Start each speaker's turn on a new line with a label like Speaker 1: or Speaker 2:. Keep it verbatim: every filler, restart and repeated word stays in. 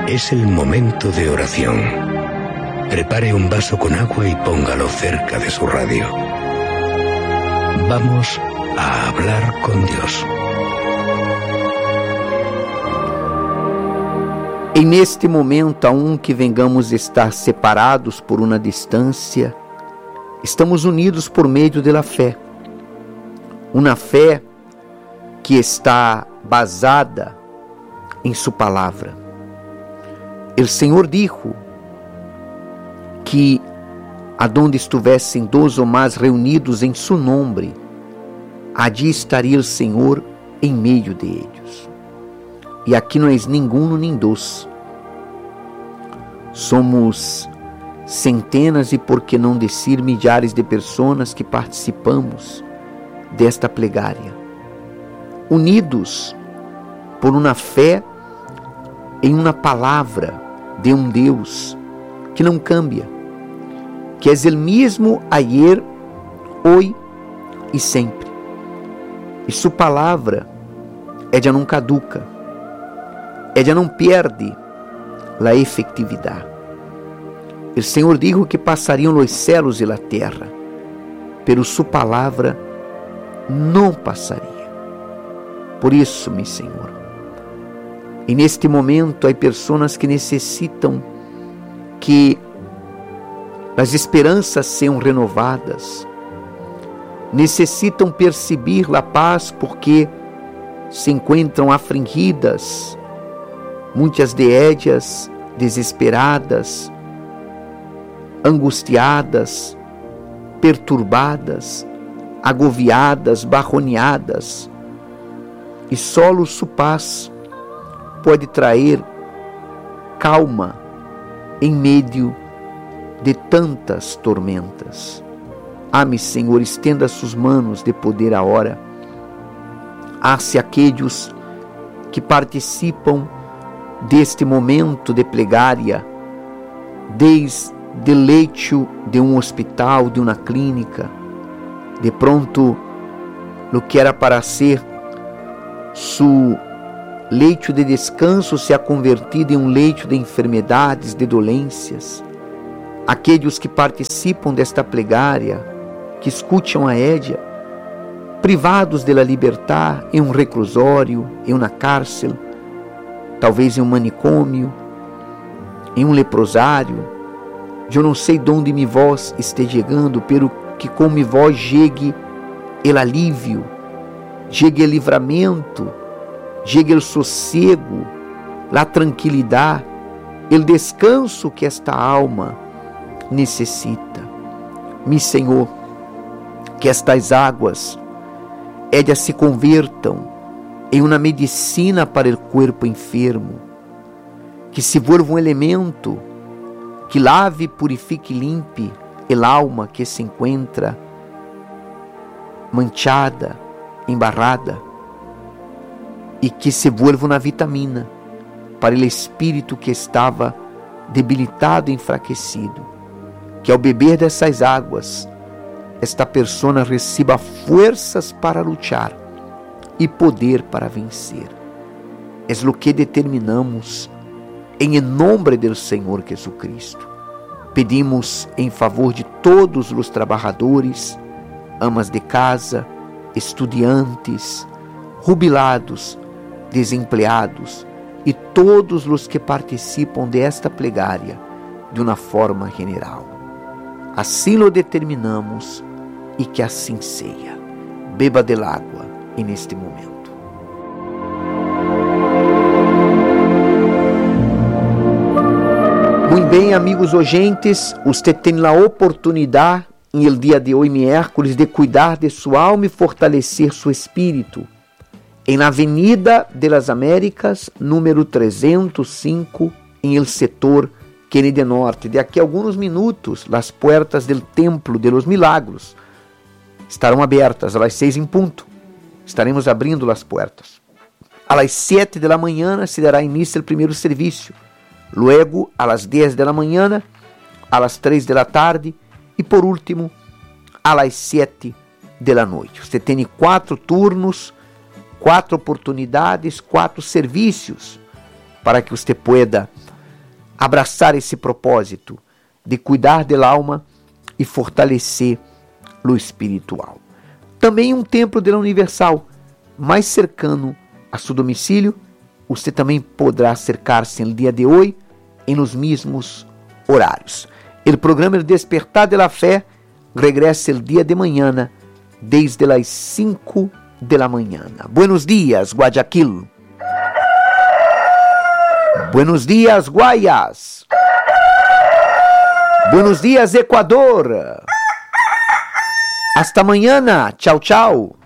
Speaker 1: Es el momento de oración. Prepare un vaso con agua y póngalo cerca de su radio. Vamos a hablar con Dios.
Speaker 2: E neste momento, aunque vengamos estar separados por uma distância, estamos unidos por meio da fé. Uma fé que está basada em sua palavra. O Senhor dijo que aonde estivessem dois ou mais reunidos em seu nome, allí estaria o Senhor em meio de eles. E aqui não é nenhum nem dois. Somos centenas e, por que não dizer, milhares de pessoas que participamos desta plegária, unidos por uma fé em uma palavra de um Deus que não cambia, que é o mesmo ayer, hoje e sempre. E sua palavra é já não caduca, é já não perde a efetividade. O Senhor dijo que passariam os céus e a terra, pero sua palavra não passaria. Por isso, meu Senhor, e neste momento há pessoas que necessitam que as esperanças sejam renovadas, necessitam perceber a paz porque se encontram afligidas, muitas de ellas desesperadas, angustiadas, perturbadas, agoviadas, barroneadas, e só sua paz pode trazer calma em meio de tantas tormentas. Ah, meu Senhor, estenda suas mãos de poder agora hacia aqueles que participam deste momento de plegária, desde o leito de um hospital, de uma clínica. De pronto, o que era para ser su leito de descanso se ha convertido em um leito de enfermidades, de dolências. Aqueles que participam desta plegária, que escutam a Édia, privados de la liberdade em um reclusório, em uma cárcel, talvez em um manicômio, em um leprosário. Eu não sei de onde minha voz esteja chegando, pero que com minha voz chegue o alívio, chegue o livramento, chegue o sossego, a tranquilidade, o descanso que esta alma necessita. Mi Senhor, que estas águas ellas se convertam em uma medicina para o corpo enfermo, que se vuelva um elemento que lave, purifique e limpe el alma que se encontra manchada, embarrada, e que se vuelva uma vitamina para o espírito que estava debilitado e enfraquecido, que ao beber dessas águas, esta pessoa receba forças para lutar e poder para vencer. É o que determinamos em nome do Senhor Jesucristo. Pedimos em favor de todos os trabalhadores, amas de casa, estudantes, jubilados, desempregados e todos os que participam desta plegária de uma forma general. Assim lo determinamos e que assim seja. Beba del água e neste momento. Muito bem, amigos oyentes, você tem a oportunidade, em el dia de hoje, miércoles, de cuidar de sua alma e fortalecer seu espírito. Em la Avenida de las Américas, número trezentos e cinco, em el setor Kennedy Norte. De aqui a alguns minutos, as portas do Templo de los Milagros estarão abertas, às seis em ponto. Estaremos abrindo as portas. Às sete da manhã se dará início ao primeiro serviço. Luego, às dez da manhã, às três da tarde e, por último, às sete da noite. Você tem quatro turnos, quatro oportunidades, quatro serviços para que você pueda abraçar esse propósito de cuidar da alma e fortalecer o espiritual. Também um templo da Universal mais cercano a seu domicílio, você também poderá acercar-se no dia de hoje em nos mesmos horários. O programa Despertar de la Fé regressa el dia de manhã, desde as cinco da manhã. Buenos dias, Guayaquil. Buenos dias, Guayas. Buenos dias, Equador. Hasta mañana. Tchau, tchau.